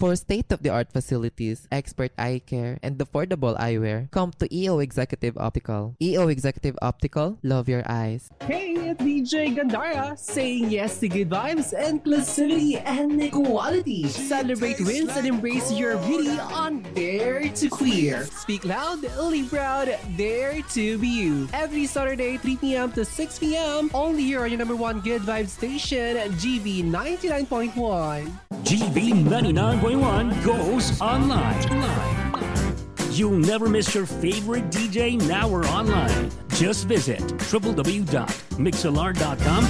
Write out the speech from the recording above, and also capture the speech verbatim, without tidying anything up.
For state-of-the-art facilities, expert eye care, and affordable eyewear, come to E O Executive Optical. E O Executive Optical, love your eyes. Hey, it's D J Gandara, saying yes to good vibes, inclusivity, and equality. Celebrate wins and embrace your beauty on Dare to Queer. Speak loud, live proud, dare to be you. Every Saturday, three p.m. to six p.m. only here on your number one good vibe station, G V ninety-nine point one. G V ninety-nine point one goes online. You'll never miss your favorite D J now or online. Just visit w w w dot mixlr dot com